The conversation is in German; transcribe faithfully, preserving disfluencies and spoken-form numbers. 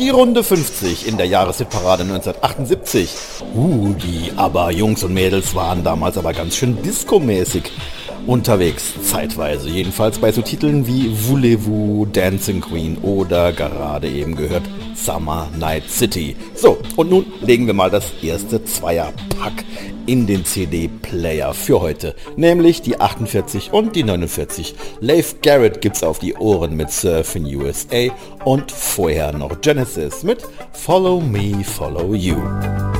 Die Runde fünfzig in der Jahreshitparade neunzehnhundertachtundsiebzig. Uh, die ABBA-Jungs und Mädels waren damals aber ganz schön discomäßig unterwegs, zeitweise. Jedenfalls bei so Titeln wie Voulez-vous, Dancing Queen oder gerade eben gehört Summer Night City. So, und nun legen wir mal das erste Zweierpack in den C D-Player für heute, nämlich die achtundvierzig und die neunundvierzig. Leif Garrett gibt's auf die Ohren mit Surfin' U S A und vorher noch Genesis mit Follow Me, Follow You.